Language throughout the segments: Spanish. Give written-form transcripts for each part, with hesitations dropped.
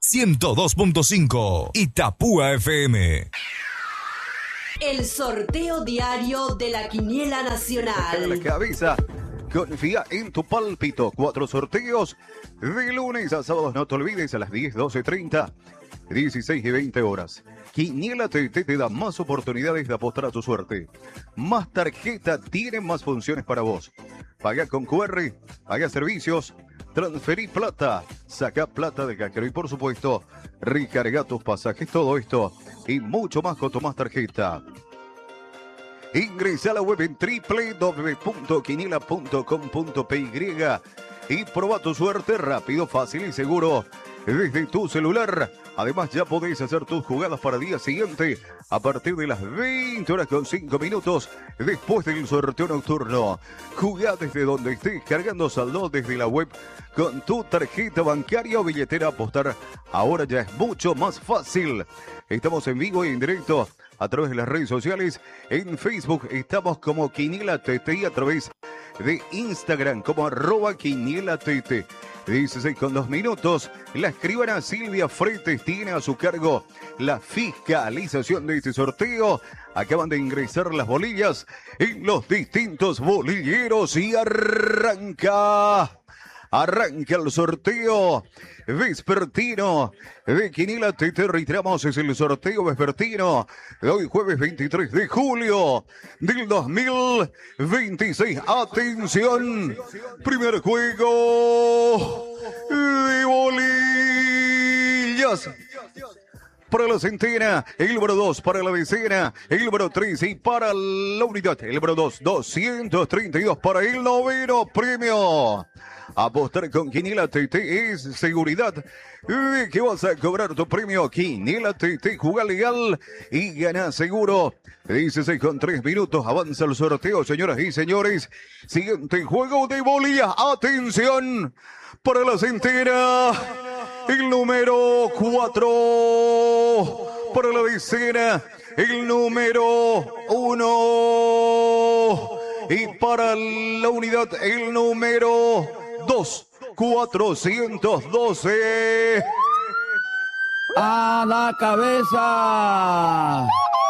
102.5 Itapúa FM. El sorteo diario de la Quiniela Nacional. La cabeza. Confía en tu pálpito. 4 sorteos de lunes a sábados. No te olvides, a las 10, 12, 30, 16 y 20 horas. Quiniela TT te da más oportunidades de apostar a tu suerte. Más tarjeta, tiene más funciones para vos. Paga con QR, paga servicios, transferí plata, saca plata de cajero y por supuesto, recarga tus pasajes. Todo esto y mucho más con tu más tarjeta. Ingresa a la web en www.quiniela.com.py y proba tu suerte rápido, fácil y seguro desde tu celular. Además, ya podéis hacer tus jugadas para el día siguiente a partir de las 20 horas con 5 minutos después del sorteo nocturno. Jugá desde donde estés, cargando saldo desde la web con tu tarjeta bancaria o billetera. Apostar ahora ya es mucho más fácil. Estamos en vivo y en directo a través de las redes sociales. En Facebook estamos como Quiniela TT y a través de Instagram como @QinielaTT. 16:02 minutos. La escribana Silvia Freites tiene a su cargo la fiscalización de este sorteo. Acaban de ingresar las bolillas en los distintos bolilleros y arranca el sorteo vespertino de Quiniela TT. Reiteramos, es el sorteo vespertino de hoy jueves 23 de julio del 2026. Atención, primer juego de bolillas. Para la centena, el número 2 para la decena, el número 3 y para la unidad, el número 2, 232 para el noveno premio. Apostar con Quiniela TT es seguridad de que vas a cobrar tu premio. Quiniela TT, juega legal y gana seguro. 16:03 minutos, avanza el sorteo, señoras y señores. Siguiente juego de bolillas. Atención, para la centena, el número 4. Para la decena, el número 1. Y para la unidad, el número 2, 412. ¡A la cabeza!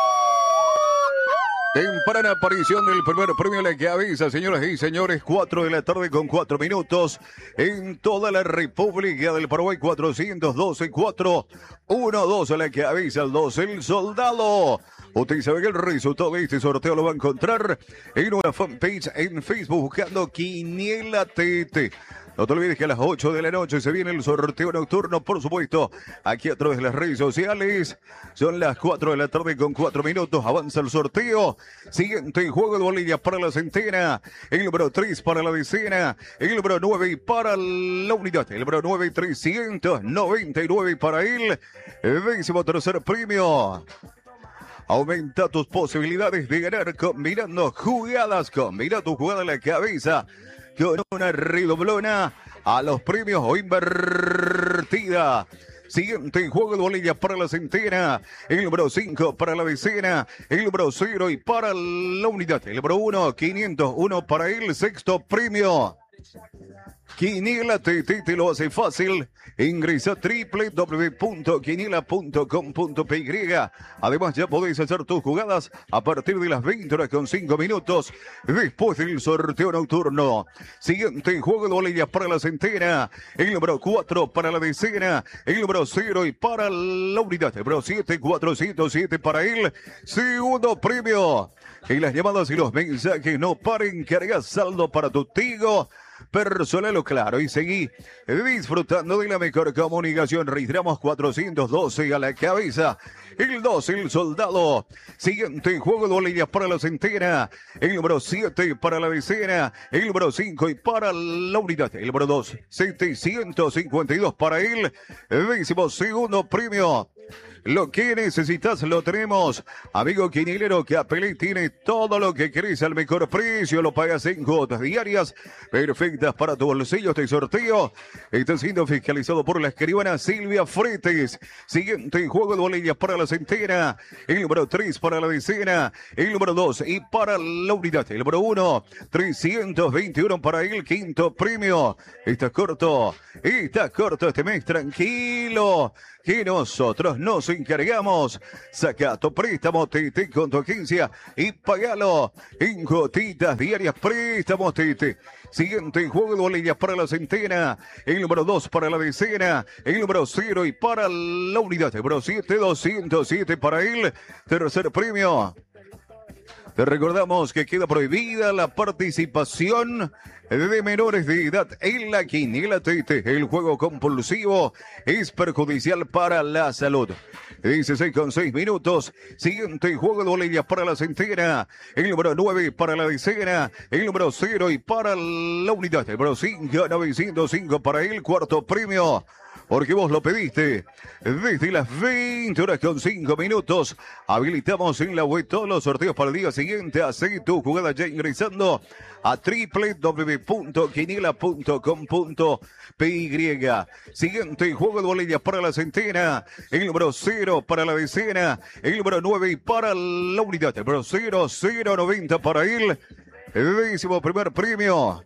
Temprana aparición del primer premio La Cabeza, señoras y señores, 4 de la tarde con 4 minutos en toda la República del Paraguay. 412, 412 La Cabeza, el 2 el soldado. Usted sabe que el resultado de este sorteo lo va a encontrar en una fanpage en Facebook buscando Quiniela TT. No te olvides que a las 8 de la noche se viene el sorteo nocturno, por supuesto, aquí a través de las redes sociales. Son las 4 de la tarde con 4 minutos, avanza el sorteo. Siguiente juego de bolillas para la centena, el número 3 para la decena, el número 9 y para la unidad, el número 9, 399 para el 13º premio. Aumenta tus posibilidades de ganar combinando jugadas. Combina tu jugada en la cabeza con una redoblona a los premios o invertida. Siguiente juego de bolillas para la centena, el número 5 para la decena, el número 0 y para la unidad, el número 1, 501 para el sexto premio. Quiniela TT te lo hace fácil. Ingresa a www.quiniela.com.py. Además, ya podéis hacer tus jugadas a partir de las 20 horas con 5 minutos después del sorteo nocturno. Siguiente juego de bolillas para la centena, el número 4 para la decena, el número 0 y para la unidad, el número 7, 407 para el segundo premio. Y las llamadas y los mensajes no paren. Carga saldo para tu Tigo personal o claro y seguí disfrutando de la mejor comunicación. Registramos 412 a la cabeza, el 2 el soldado. Siguiente juego de bolillas para la centena, el número 7 para la decena, el número 5 y para la unidad, el número 2, 752 para el 12º premio. Lo que necesitas lo tenemos. Amigo quinilero, Capelli tiene todo lo que querés al mejor precio. Lo pagas en cuotas diarias perfectas para tu bolsillo. Este sorteo está siendo fiscalizado por la escribana Silvia Fretes. Siguiente juego de bolillas para la centena. El número 3 para la decena. El número 2 y para la unidad. El número 1, 321 para el quinto premio. Está corto este mes. Tranquilo, que nosotros nos encargamos. Saca tu préstamo TT con tu agencia y pagalo en gotitas diarias. Préstamos TT. Siguiente juego de bolillas para la centena. El número 2 para la decena. El número 0 y para la unidad. El número 7, 207 para el tercer premio. Te recordamos que queda prohibida la participación de menores de edad en la quiniela TT. El juego compulsivo es perjudicial para la salud. 16:06 minutos. Siguiente juego de bolillas para la centena. El número 9 para la decena. El número 0 y para la unidad. El número 5, 905 para el cuarto premio. Porque vos lo pediste. Desde las 20:05 minutos. Habilitamos en la web todos los sorteos para el día siguiente. Hacé tu jugada ya ingresando a www.quiniela.com.py. Siguiente juego de bolillas para la centena. El número 0 para la decena. El número 9 y para la unidad. El número 090 para el 11º premio.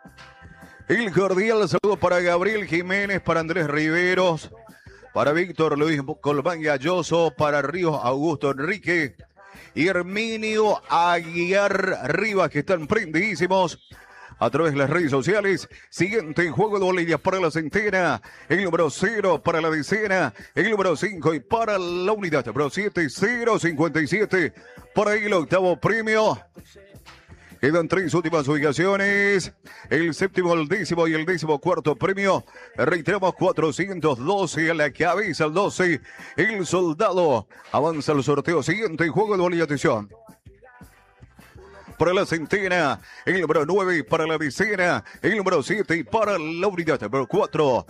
El cordial saludo para Gabriel Jiménez, para Andrés Riveros, para Víctor Luis Colmán Galloso, para Ríos Augusto Enrique y Herminio Aguiar Rivas, que están prendidísimos a través de las redes sociales. Siguiente juego de bolillas para la centena. El número 0 para la decena. El número 5 y para la unidad. El número 7, 057 para el octavo premio. Quedan 3 últimas ubicaciones. El séptimo, el décimo y el 14º premio. Reiteramos, 412 a la cabeza, el 12. El soldado avanza al sorteo. Siguiente juego de bolilla. Atención. Para la centena, el número 9 para la decena, el número 7 para la unidad, el número 4,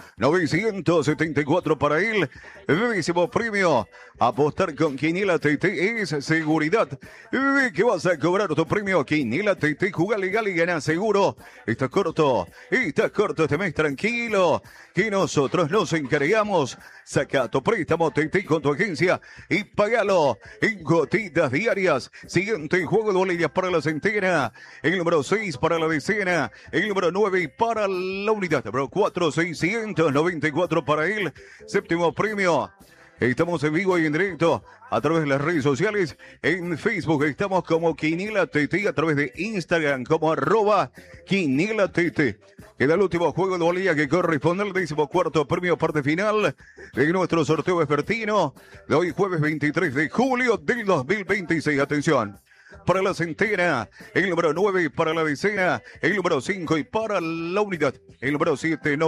974 para el 10º premio. Apostar con Quiniela TT es seguridad. ¿Qué vas a cobrar tu premio? Quiniela TT, juega legal y gana seguro. Está corto este mes, tranquilo, que nosotros nos encargamos. Saca tu préstamo TT con tu agencia y pagalo en gotitas diarias. Siguiente juego de bolillas para la centena. El número 6 para la decena. El número 9 para la unidad. El número 4, 694 para el séptimo premio. Estamos en vivo y en directo a través de las redes sociales. En Facebook estamos como Quiniela TT, a través de Instagram como @Quiniela TT. Queda el último juego de bolilla que corresponde al 14º premio, parte final de nuestro sorteo vespertino de hoy, jueves 23 de julio del 2026. Atención. Para la centena, el número 9 para la decena, el número 5 y para la unidad, el número 7,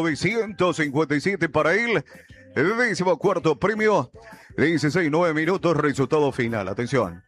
957 para el 14º premio. 16:09 minutos, resultado final. Atención.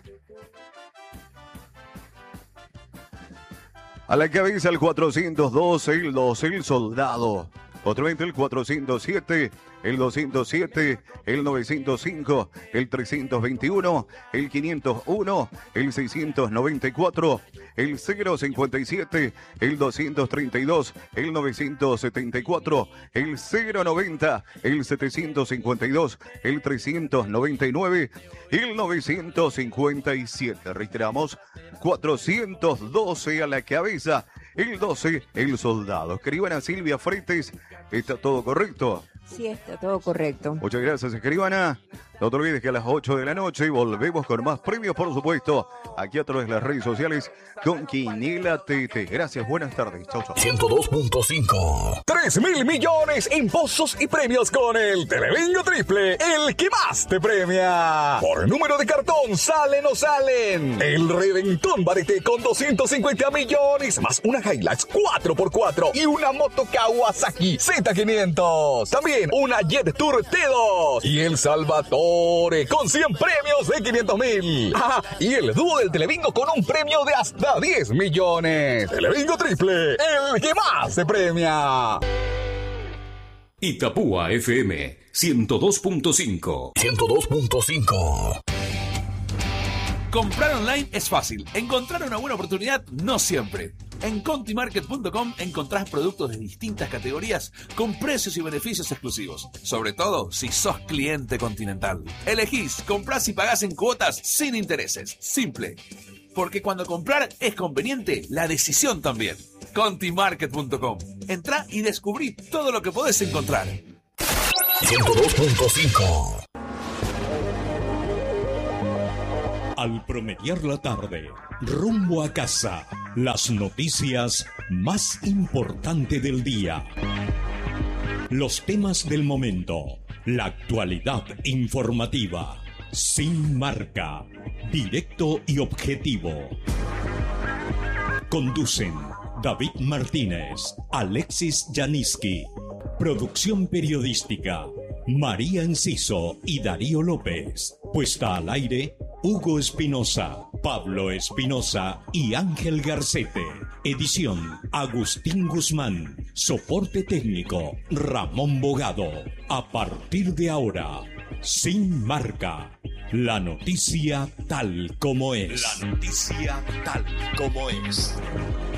A la cabeza el 412, el 12, el soldado. Otramente el 407, el 207, el 905, el 321, el 501, el 694, el 057, el 232, el 974, el 090, el 752, el 399, el 957. Reiteramos, 412 a la cabeza. El 12, el soldado. Escribana Silvia Fretes, ¿está todo correcto? Sí, está todo correcto. Muchas gracias, escribana. No te olvides que a las 8 de la noche volvemos con más premios, por supuesto, aquí a través de las redes sociales con Quiniela TT. Gracias, buenas tardes. Chau, chau. 102.5. 3.000 millones en pozos y premios con el Telebingo Triple, el que más te premia. Por número de cartón, ¿salen o salen? El Reventón Barete con 250 millones, más una Hilux 4x4 y una moto Kawasaki Z500. También una Jet Tour T2 y el Salvatore con 100 premios de 500.000. Y el dúo del Telebingo con un premio de hasta 10 millones. Telebingo Triple, el que más se premia. Itapúa FM 102.5. 102.5. Comprar online es fácil. Encontrar una buena oportunidad no siempre. En contimarket.com encontrás productos de distintas categorías con precios y beneficios exclusivos. Sobre todo si sos cliente Continental. Elegís, comprás y pagás en cuotas sin intereses. Simple. Porque cuando comprar es conveniente, la decisión también. Contimarket.com. Entrá y descubrí todo lo que podés encontrar. 102.5. Al promediar la tarde, rumbo a casa, las noticias más importantes del día. Los temas del momento, la actualidad informativa, sin marca, directo y objetivo. Conducen David Martínez, Alexis Janiski. Producción periodística, María Enciso y Darío López. Puesta al aire, Hugo Espinosa, Pablo Espinosa y Ángel Garcete. Edición, Agustín Guzmán. Soporte técnico, Ramón Bogado. A partir de ahora, sin marca. La noticia tal como es. La noticia tal como es.